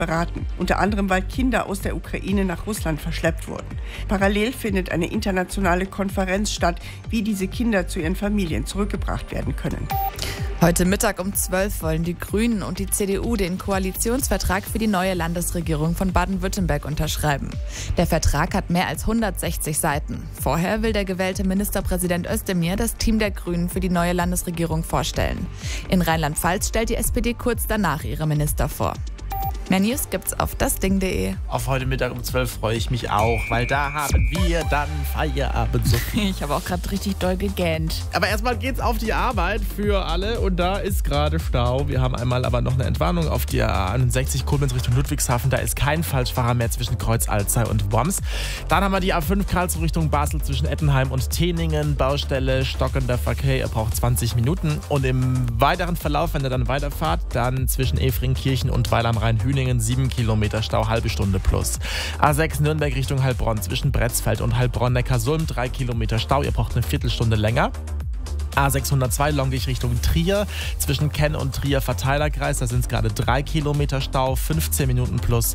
beraten. Unter anderem, weil Kinder aus der Ukraine nach Russland verschleppt wurden. Parallel findet eine internationale Konferenz statt, wie diese Kinder zu ihren Familien zurückgebracht werden können. Heute Mittag um 12 wollen die Grünen und die CDU den Koalitionsvertrag für die neue Landesregierung von Baden-Württemberg unterschreiben. Der Vertrag hat mehr als 160 Seiten. Vorher will der gewählte Ministerpräsident Özdemir das Team der Grünen für die neue Landesregierung vorstellen. In Rheinland-Pfalz stellt die SPD kurz danach ihre Minister vor. Mehr News gibt's auf dasding.de. Auf heute Mittag um 12 freue ich mich auch, weil da haben wir dann Feierabend. Ich habe auch gerade richtig doll gegähnt. Aber erstmal geht's auf die Arbeit für alle und da ist gerade Stau. Wir haben einmal aber noch eine Entwarnung auf die A61 Koblenz Richtung Ludwigshafen. Da ist kein Falschfahrer mehr zwischen Kreuz Alzey und Worms. Dann haben wir die A5 Karlsruhe Richtung Basel zwischen Ettenheim und Teningen. Baustelle, stockender Verkehr, ihr braucht 20 Minuten. Und im weiteren Verlauf, wenn ihr dann weiterfahrt, dann zwischen Efringkirchen und Weil am Rhein-Hüningen 7 Kilometer Stau, halbe Stunde plus. A6 Nürnberg Richtung Heilbronn zwischen Bretzfeld und Heilbronn-Neckarsulm 3 Kilometer Stau, ihr braucht eine Viertelstunde länger. A602 Longich Richtung Trier, zwischen Kenn und Trier Verteilerkreis, da sind es gerade 3 Kilometer Stau, 15 Minuten plus.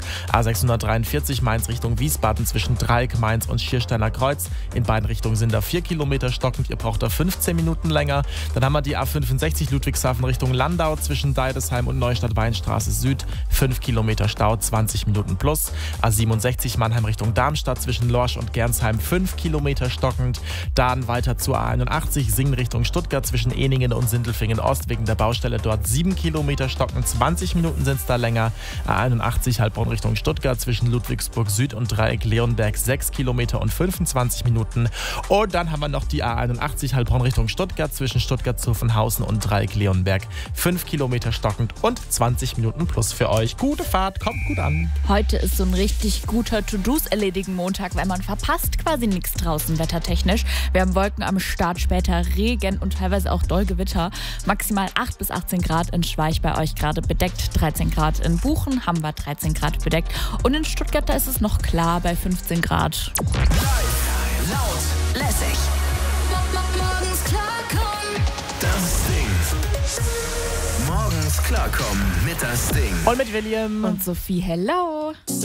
A643 Mainz Richtung Wiesbaden, zwischen Dreieck, Mainz und Schiersteiner Kreuz. In beiden Richtungen sind da 4 Kilometer stockend, ihr braucht da 15 Minuten länger. Dann haben wir die A65 Ludwigshafen Richtung Landau, zwischen Deidesheim und Neustadt-Weinstraße Süd, 5 Kilometer Stau, 20 Minuten plus. A67 Mannheim Richtung Darmstadt, zwischen Lorsch und Gernsheim, 5 Kilometer stockend. Dann weiter zur A81 Singen Richtung Stuttgart zwischen Ehningen und Sindelfingen Ost, wegen der Baustelle dort 7 Kilometer stocken, 20 Minuten sind es da länger. A81 Heilbronn Richtung Stuttgart zwischen Ludwigsburg Süd und Dreieck Leonberg 6 Kilometer und 25 Minuten. Und dann haben wir noch die A81 Heilbronn Richtung Stuttgart zwischen Stuttgart-Zuffenhausen und Dreieck Leonberg 5 Kilometer stockend und 20 Minuten plus für euch. Gute Fahrt, kommt gut an. Heute ist so ein richtig guter To-Dos erledigen Montag, weil man verpasst quasi nichts draußen wettertechnisch. Wir haben Wolken am Start, später Regen und teilweise auch Dollgewitter. Maximal 8 bis 18 Grad in Schweich, bei euch gerade bedeckt. 13 Grad in Buchen, haben wir 13 Grad bedeckt. Und in Stuttgart, da ist es noch klar bei 15 Grad. Laut, lässig. Morgens klarkommen. Das Ding. Morgens klarkommen mit das Ding. Und mit William. Und Sophie, hello.